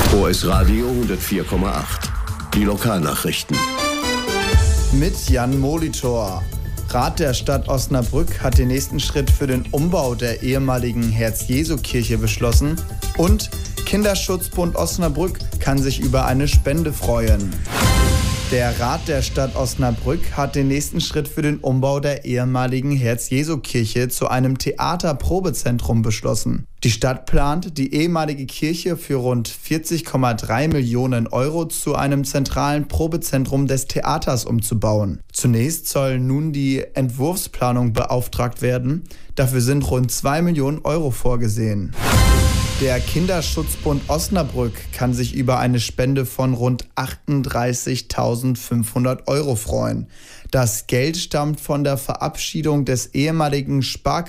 OS Radio 104,8. Die Lokalnachrichten. Mit Jan Molitor. Rat der Stadt Osnabrück hat den nächsten Schritt für den Umbau der ehemaligen Herz-Jesu-Kirche beschlossen und Kinderschutzbund Osnabrück kann sich über eine Spende freuen. Der Rat der Stadt Osnabrück hat den nächsten Schritt für den Umbau der ehemaligen Herz-Jesu-Kirche zu einem Theaterprobezentrum beschlossen. Die Stadt plant, die ehemalige Kirche für rund 40,3 Millionen Euro zu einem zentralen Probezentrum des Theaters umzubauen. Zunächst soll nun die Entwurfsplanung beauftragt werden. Dafür sind rund 2 Millionen Euro vorgesehen. Der Kinderschutzbund Osnabrück kann sich über eine Spende von rund 38.500 Euro freuen. Das Geld stammt von der Verabschiedung des ehemaligen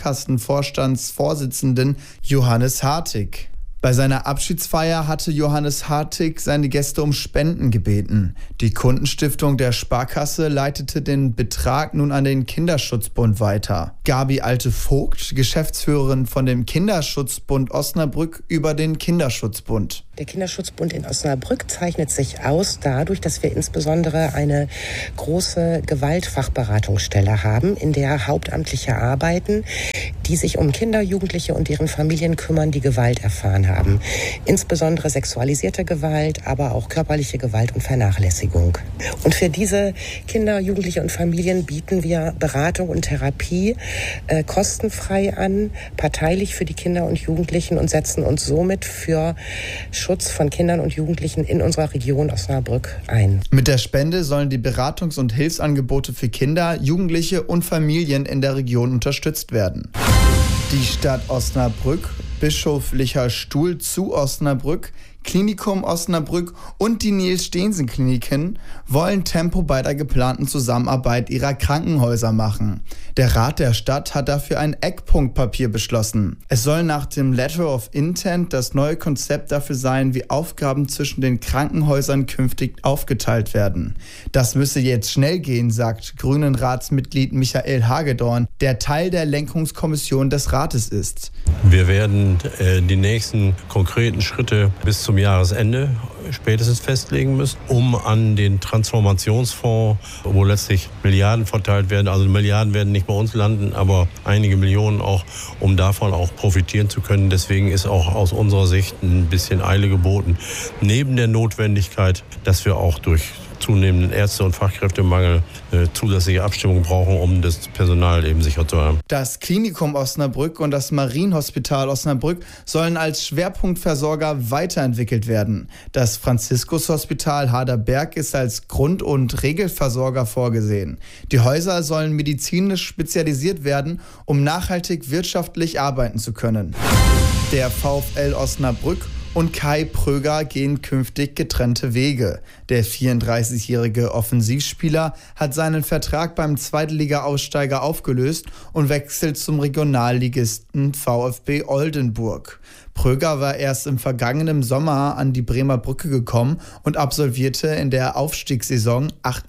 Sparkassenvorstandsvorsitzenden Johannes Hartig. Bei seiner Abschiedsfeier hatte Johannes Hartig seine Gäste um Spenden gebeten. Die Kundenstiftung der Sparkasse leitete den Betrag nun an den Kinderschutzbund weiter. Gabi Alte-Vogt, Geschäftsführerin von dem Kinderschutzbund Osnabrück, über den Kinderschutzbund. Der Kinderschutzbund in Osnabrück zeichnet sich aus dadurch, dass wir insbesondere eine große Gewaltfachberatungsstelle haben, in der Hauptamtliche arbeiten, die sich um Kinder, Jugendliche und deren Familien kümmern, die Gewalt erfahren haben. Insbesondere sexualisierte Gewalt, aber auch körperliche Gewalt und Vernachlässigung. Und für diese Kinder, Jugendliche und Familien bieten wir Beratung und Therapie kostenfrei an, parteilich für die Kinder und Jugendlichen und setzen uns somit für Schutz von Kindern und Jugendlichen in unserer Region Osnabrück ein. Mit der Spende sollen die Beratungs- und Hilfsangebote für Kinder, Jugendliche und Familien in der Region unterstützt werden. Die Stadt Osnabrück, Bischoflicher Stuhl zu Osnabrück, Klinikum Osnabrück und die Niels-Steensen-Kliniken wollen Tempo bei der geplanten Zusammenarbeit ihrer Krankenhäuser machen. Der Rat der Stadt hat dafür ein Eckpunktpapier beschlossen. Es soll nach dem Letter of Intent das neue Konzept dafür sein, wie Aufgaben zwischen den Krankenhäusern künftig aufgeteilt werden. Das müsse jetzt schnell gehen, sagt Grünen-Ratsmitglied Michael Hagedorn, der Teil der Lenkungskommission des Rates ist. Wir werden die nächsten konkreten Schritte bis zum Jahresende spätestens festlegen müssen, um an den Transformationsfonds, wo letztlich Milliarden verteilt werden, also Milliarden werden nicht bei uns landen, aber einige Millionen auch, um davon auch profitieren zu können. Deswegen ist auch aus unserer Sicht ein bisschen Eile geboten. Neben der Notwendigkeit, dass wir auch durch zunehmenden Ärzte- und Fachkräftemangel zusätzliche Abstimmung brauchen, um das Personal eben sicher zu haben. Das Klinikum Osnabrück und das Marienhospital Osnabrück sollen als Schwerpunktversorger weiterentwickelt werden. Das Franziskus-Hospital Harderberg ist als Grund- und Regelversorger vorgesehen. Die Häuser sollen medizinisch spezialisiert werden, um nachhaltig wirtschaftlich arbeiten zu können. Der VfL Osnabrück und Kai Pröger gehen künftig getrennte Wege. Der 34-jährige Offensivspieler hat seinen Vertrag beim Zweitliga-Aussteiger aufgelöst und wechselt zum Regionalligisten VfB Oldenburg. Pröger war erst im vergangenen Sommer an die Bremer Brücke gekommen und absolvierte in der Aufstiegssaison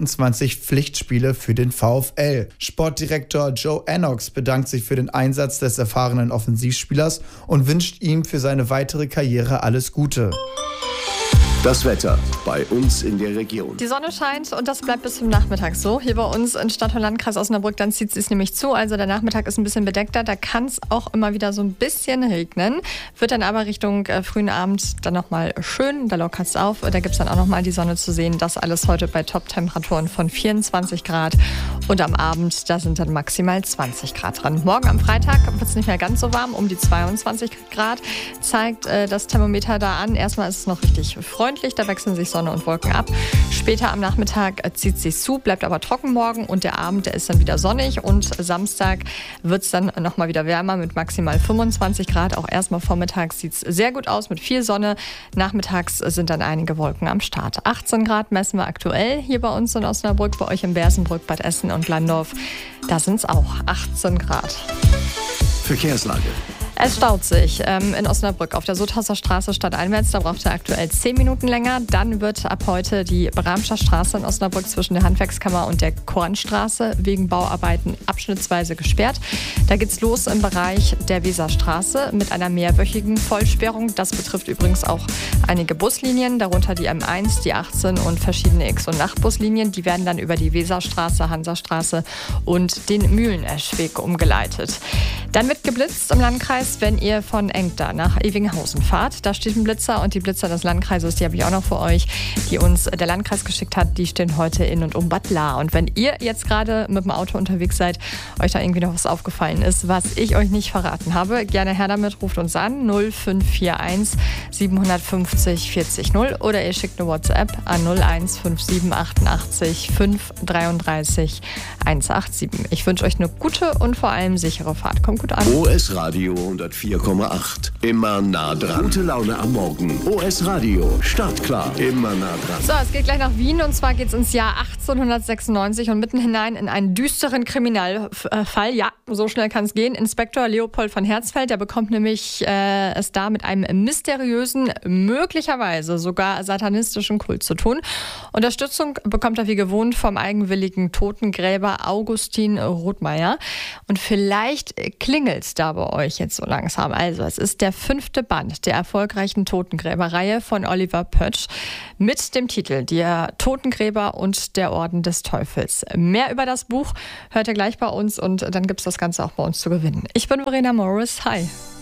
28 Pflichtspiele für den VfL. Sportdirektor Joe Ennox bedankt sich für den Einsatz des erfahrenen Offensivspielers und wünscht ihm für seine weitere Karriere alles Gute. Das Wetter bei uns in der Region. Die Sonne scheint und das bleibt bis zum Nachmittag so. Hier bei uns in Stadt und Landkreis Osnabrück, dann zieht es sich nämlich zu. Also der Nachmittag ist ein bisschen bedeckter. Da kann es auch immer wieder so ein bisschen regnen. Wird dann aber Richtung frühen Abend dann nochmal schön. Da lockert es auf. Da gibt es dann auch nochmal die Sonne zu sehen. Das alles heute bei Top-Temperaturen von 24 Grad. Und am Abend, da sind dann maximal 20 Grad dran. Morgen am Freitag wird es nicht mehr ganz so warm. Um die 22 Grad zeigt das Thermometer da an. Erstmal ist es noch richtig freundlich. Da wechseln sich Sonne und Wolken ab. Später am Nachmittag zieht es sich zu, bleibt aber trocken morgen und der Abend, der ist dann wieder sonnig und Samstag wird es dann nochmal wieder wärmer mit maximal 25 Grad. Auch erstmal vormittags sieht es sehr gut aus mit viel Sonne. Nachmittags sind dann einige Wolken am Start. 18 Grad messen wir aktuell hier bei uns in Osnabrück, bei euch in Bersenbrück, Bad Essen und Landorf. Da sind es auch 18 Grad. Verkehrslage. Es staut sich in Osnabrück auf der Sutthauser Straße stadteinwärts. Da braucht ihr aktuell 10 Minuten länger. Dann wird ab heute die Bramscher Straße in Osnabrück zwischen der Handwerkskammer und der Kornstraße wegen Bauarbeiten abschnittsweise gesperrt. Da geht's los im Bereich der Weserstraße mit einer mehrwöchigen Vollsperrung. Das betrifft übrigens auch einige Buslinien, darunter die M1, die 18 und verschiedene X- und Nachtbuslinien. Die werden dann über die Weserstraße, Hansastraße und den Mühleneschweg umgeleitet. Dann wird geblitzt im Landkreis, wenn ihr von Engda nach Evinghausen fahrt. Da steht ein Blitzer und die Blitzer des Landkreises, die habe ich auch noch für euch, die uns der Landkreis geschickt hat, die stehen heute in und um Bad Lahr. Und wenn ihr jetzt gerade mit dem Auto unterwegs seid, euch da irgendwie noch was aufgefallen ist, was ich euch nicht verraten habe, gerne her damit, ruft uns an 0541 750 40 0 oder ihr schickt eine WhatsApp an 0157 88 533 187. Ich wünsche euch eine gute und vor allem sichere Fahrt. Kommt gut an. OS Radio 104,8. Immer nah dran. Gute Laune am Morgen. OS Radio. Startklar. Immer nah dran. So, es geht gleich nach Wien und zwar geht es ins Jahr 1896 und mitten hinein in einen düsteren Kriminalfall. Ja, so schnell kann es gehen. Inspektor Leopold von Herzfeld, der bekommt nämlich es da mit einem mysteriösen, möglicherweise sogar satanistischen Kult zu tun. Unterstützung bekommt er wie gewohnt vom eigenwilligen Totengräber Augustin Rothmeier. Und vielleicht klingelt es da bei euch jetzt so langsam. Also, es ist der 5. Band der erfolgreichen Totengräberreihe von Oliver Pötsch mit dem Titel Der Totengräber und der Orden des Teufels. Mehr über das Buch hört ihr gleich bei uns und dann gibt es das Ganze auch bei uns zu gewinnen. Ich bin Verena Morris. Hi.